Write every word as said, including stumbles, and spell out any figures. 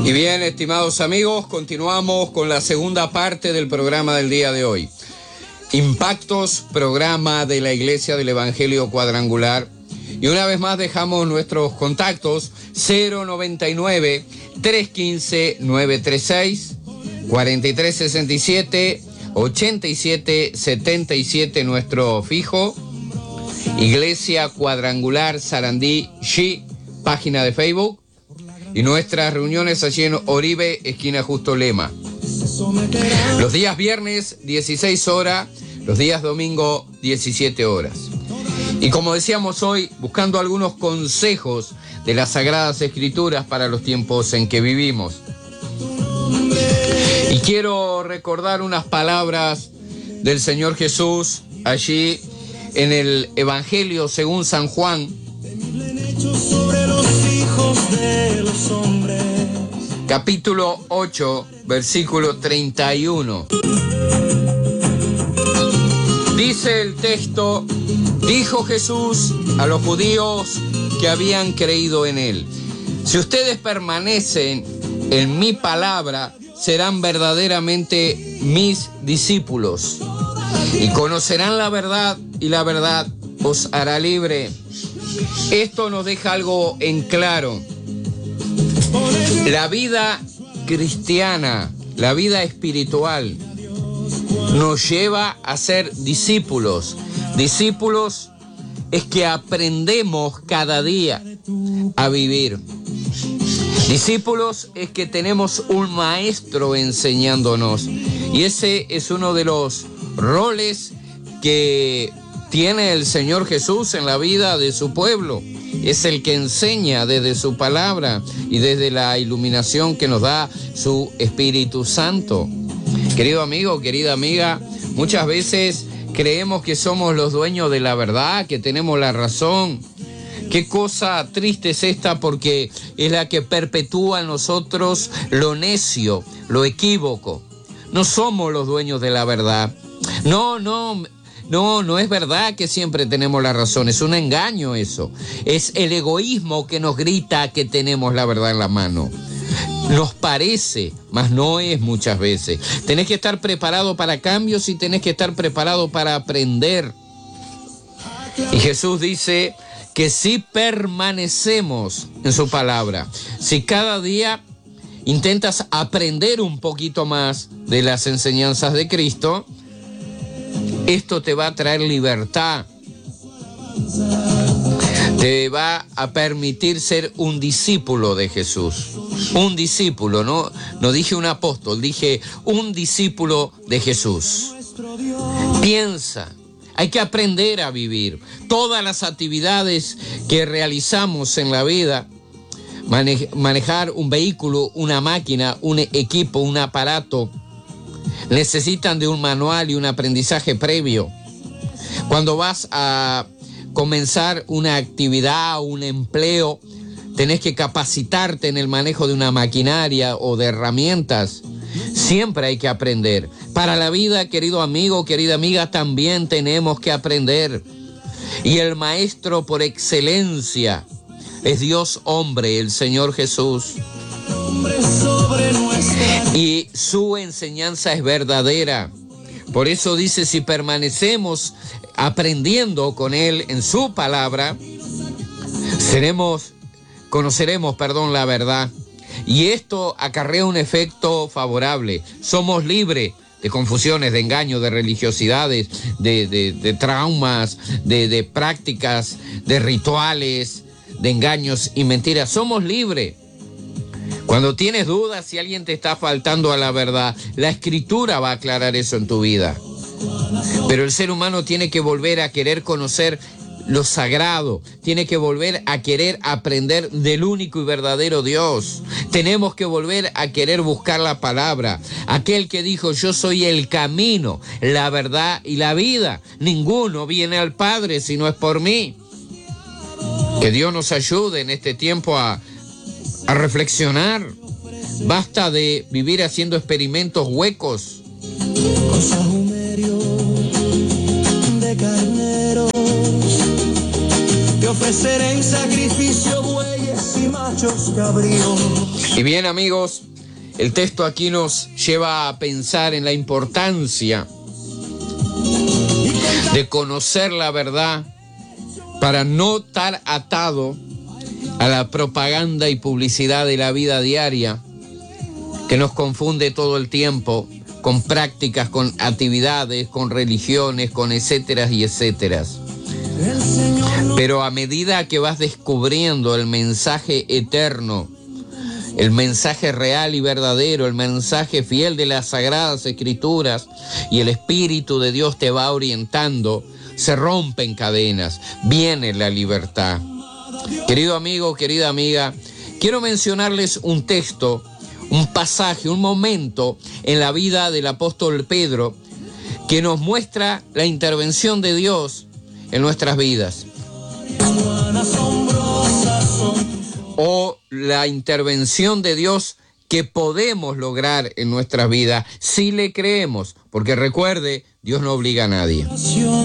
Y bien, estimados amigos, continuamos con la segunda parte del programa del día de hoy. Impactos, programa de la Iglesia del Evangelio Cuadrangular. Y una vez más dejamos nuestros contactos cero noventa y nueve, trescientos quince, novecientos treinta y seis, cuarenta y tres sesenta y siete, ochenta y siete setenta y siete, nuestro fijo. Iglesia Cuadrangular Sarandí Xi, página de Facebook. Y nuestras reuniones allí en Oribe, esquina Justo Lema. Los días viernes, dieciséis horas, los días domingo, diecisiete horas. Y como decíamos hoy, buscando algunos consejos de las Sagradas Escrituras para los tiempos en que vivimos. Y quiero recordar unas palabras del Señor Jesús allí en el Evangelio según San Juan, capítulo ocho, versículo treinta y uno. Dice el texto: dijo Jesús a los judíos que habían creído en él: si ustedes permanecen en mi palabra, serán verdaderamente mis discípulos y conocerán la verdad, y la verdad os hará libre. Esto nos deja algo en claro. La vida cristiana, la vida espiritual, nos lleva a ser discípulos. Discípulos es que aprendemos cada día a vivir. Discípulos es que tenemos un maestro enseñándonos. Y ese es uno de los roles que tiene el Señor Jesús en la vida de su pueblo. Es el que enseña desde su palabra y desde la iluminación que nos da su Espíritu Santo. Querido amigo, querida amiga, muchas veces creemos que somos los dueños de la verdad, que tenemos la razón. Qué cosa triste es esta, porque es la que perpetúa en nosotros lo necio, lo equívoco. No somos los dueños de la verdad. No, no, no, no es verdad que siempre tenemos la razón. Es un engaño eso. Es el egoísmo que nos grita que tenemos la verdad en la mano. Nos parece, mas no es muchas veces. Tenés que estar preparado para cambios y tenés que estar preparado para aprender. Y Jesús dice que si permanecemos en su palabra, si cada día intentas aprender un poquito más de las enseñanzas de Cristo, esto te va a traer libertad. Te va a permitir ser un discípulo de Jesús. Un discípulo, no, no dije un apóstol, dije un discípulo de Jesús. Piensa, hay que aprender a vivir. Todas las actividades que realizamos en la vida, mane- manejar un vehículo, una máquina, un equipo, un aparato, necesitan de un manual y un aprendizaje previo. Cuando vas a comenzar una actividad o un empleo, tenés que capacitarte en el manejo de una maquinaria o de herramientas. Siempre hay que aprender. Para la vida, querido amigo, querida amiga, también tenemos que aprender. Y el maestro por excelencia es Dios hombre, el Señor Jesús. Y su enseñanza es verdadera. Por eso dice, si permanecemos aprendiendo con Él en su palabra, seremos, conoceremos, perdón, la verdad. Y esto acarrea un efecto favorable. Somos libres de confusiones, de engaños, de religiosidades, de, de, de traumas, de, de prácticas, de rituales, de engaños y mentiras. Somos libres. Cuando tienes dudas, si alguien te está faltando a la verdad, la Escritura va a aclarar eso en tu vida. Pero el ser humano tiene que volver a querer conocer lo sagrado, tiene que volver a querer aprender del único y verdadero Dios. Tenemos que volver a querer buscar la palabra. Aquel que dijo, yo soy el camino, la verdad y la vida. Ninguno viene al Padre si no es por mí. Que Dios nos ayude en este tiempo a a reflexionar. Basta de vivir haciendo experimentos huecos. Con sahumerio de carneros te ofreceré en sacrificio bueyes y machos cabríos. Y bien, amigos, el texto aquí nos lleva a pensar en la importancia de conocer la verdad para no estar atado a la propaganda y publicidad de la vida diaria que nos confunde todo el tiempo con prácticas, con actividades, con religiones, con etcétera y etcétera. Pero a medida que vas descubriendo el mensaje eterno, el mensaje real y verdadero, el mensaje fiel de las Sagradas Escrituras, y el Espíritu de Dios te va orientando, se rompen cadenas, viene la libertad. Querido amigo, querida amiga, quiero mencionarles un texto, un pasaje, un momento en la vida del apóstol Pedro que nos muestra la intervención de Dios en nuestras vidas, o la intervención de Dios que podemos lograr en nuestras vidas si le creemos, porque recuerde, Dios no obliga a nadie.